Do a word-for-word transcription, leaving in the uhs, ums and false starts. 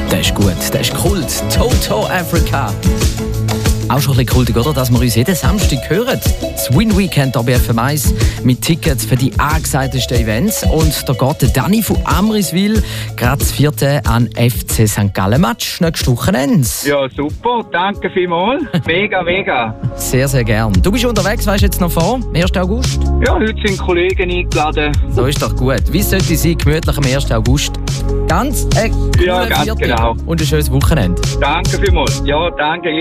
Der ist gut, der ist Kult. Toto Africa. Auch schon ein bisschen kultig, oder? Dass wir uns jeden Samstag hören. Das Win Weekend hier bei F M eins mit Tickets für die angesagtesten Events. Und da geht der Dani von Amriswil gerade das vierte an F C Sankt Gallen Match nächstes Wochenende. Ja, super. Danke vielmals. Mega, mega. Sehr, sehr gern. Du bist unterwegs, weißt du jetzt noch vor? ersten August? Ja, heute sind Kollegen eingeladen. So ist doch gut. Wie sollte es sein, gemütlich am ersten August? Ganz äh, Ja, ganz genau. Und ein schönes Wochenende. Danke vielmals. Ja, danke.